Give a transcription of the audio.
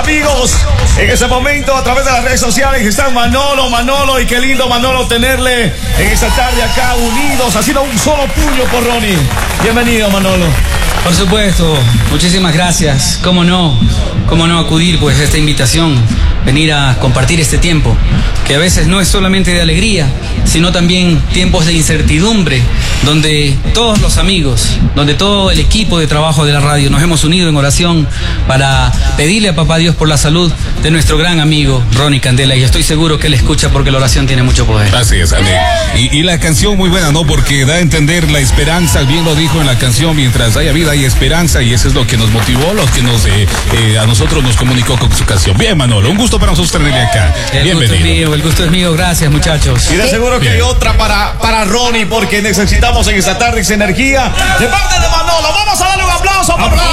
amigos. En ese momento, a través de las redes sociales, están Manolo, y qué lindo, Manolo, tenerle en esta tarde acá unidos, haciendo un solo puño por Ronnie. Bienvenido, Manolo. Por supuesto, muchísimas gracias. Cómo no acudir pues a esta invitación, venir a compartir este tiempo, que a veces no es solamente de alegría, sino también tiempos de incertidumbre, donde todos los amigos, donde todo el equipo de trabajo de la radio nos hemos unido en oración para pedirle a Papá Dios por la salud de nuestro gran amigo Ronnie Candela, y estoy seguro que él escucha porque la oración tiene mucho poder. Así es, Andy. Y la canción muy buena, ¿no? Porque da a entender la esperanza, bien lo dijo en la canción, mientras haya vida hay esperanza, y eso es lo que nos motivó, lo que a nosotros nos comunicó con su canción. Bien, Manolo, un gusto para nosotros tenerle acá. Bienvenido. El gusto es mío, gracias, muchachos. Y de seguro que hay otra para Ronnie, porque necesitamos en esta tarde esa energía de parte de Manolo. Vamos a darle un aplauso para